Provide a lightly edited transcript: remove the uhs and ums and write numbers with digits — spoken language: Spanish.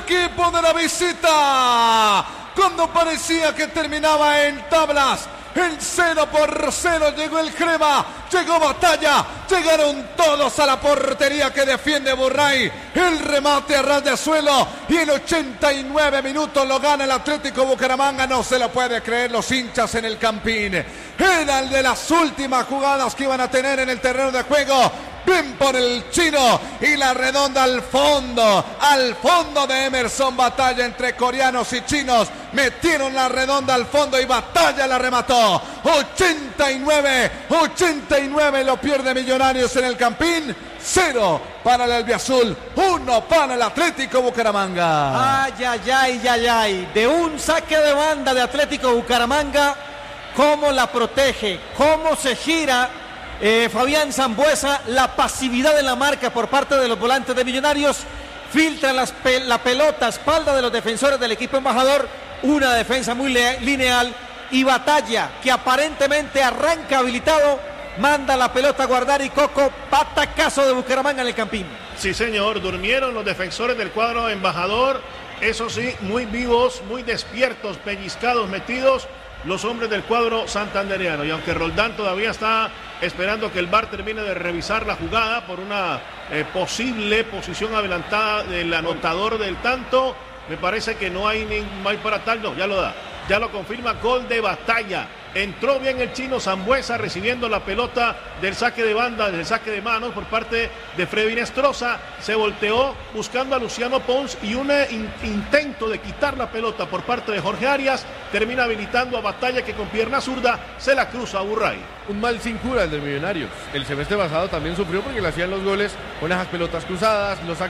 equipo de la visita. Cuando parecía que terminaba en tablas, el 0-0 llegó el Crema, llegó Batalla, llegaron todos a la portería que defiende Burray, el remate a ras de suelo y en 89 minutos lo gana el Atlético Bucaramanga. No se lo puede creer los hinchas en el Campín. Era el de las últimas jugadas que iban a tener en el terreno de juego. Bien por el chino y la redonda al fondo de Emerson Batalla. Entre coreanos y chinos metieron la redonda al fondo y Batalla la remató. 89 lo pierde Millonarios en el Campín. 0 para el albiazul, 1 para el Atlético Bucaramanga. Ay. De un saque de banda de Atlético Bucaramanga, cómo la protege, cómo se gira Fabián Sambueza, la pasividad en la marca por parte de los volantes de Millonarios, filtra la pelota a espalda de los defensores del equipo embajador, una defensa muy lineal y Batalla, que aparentemente arranca habilitado, manda la pelota a guardar y Coco, patacazo de Bucaramanga en el Campín. Sí señor, durmieron los defensores del cuadro embajador, eso sí, muy vivos, muy despiertos, pellizcados, metidos los hombres del cuadro santandereano. Y aunque Roldán todavía está esperando que el VAR termine de revisar la jugada por una posible posición adelantada del anotador del tanto, me parece que no hay para tal, no, ya lo da. Ya lo confirma, gol de Batalla. Entró bien el chino Sambueza recibiendo la pelota del saque de banda, del saque de manos por parte de Freddy Nestroza. Se volteó buscando a Luciano Pons y un intento de quitar la pelota por parte de Jorge Arias termina habilitando a Batalla, que con pierna zurda se la cruza a Burray. Un mal sin cura el de Millonarios. El semestre pasado también sufrió porque le hacían los goles con esas pelotas cruzadas, los